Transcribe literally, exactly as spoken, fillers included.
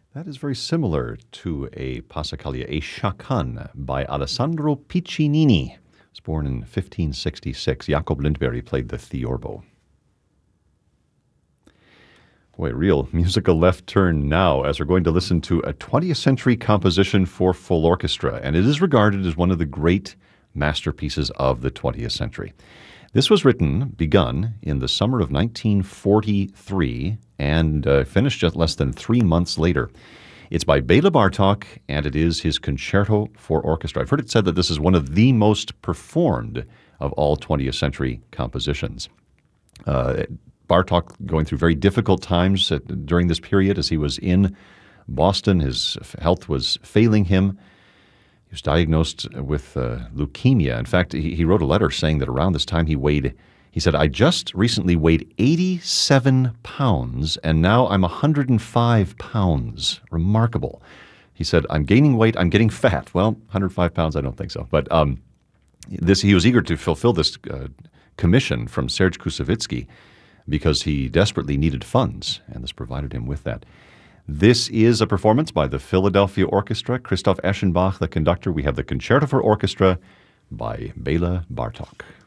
That is very similar to a Passacaglia, a chacan by Alessandro Piccinini. He was born in fifteen sixty-six. Jacob Lindberg played the theorbo. Boy, real musical left turn now as we're going to listen to a twentieth century composition for full orchestra, and it is regarded as one of the great masterpieces of the twentieth century. This was written, begun, in the summer of nineteen forty-three and uh, finished just less than three months later. It's by Bela Bartok, and it is his Concerto for Orchestra. I've heard it said that this is one of the most performed of all twentieth century compositions. Uh, Bartok going through very difficult times at, during this period as he was in Boston. His health was failing him. He was diagnosed with uh, leukemia. In fact, he, he wrote a letter saying that around this time he weighed, he said, I just recently weighed eighty-seven pounds, and now I'm one hundred five pounds. Remarkable. He said, I'm gaining weight, I'm getting fat. Well, one hundred five pounds, I don't think so. But um, this he was eager to fulfill this uh, commission from Serge Koussevitzky because he desperately needed funds, and this provided him with that. This is a performance by the Philadelphia Orchestra. Christoph Eschenbach, the conductor. We have the Concerto for Orchestra by Bela Bartok.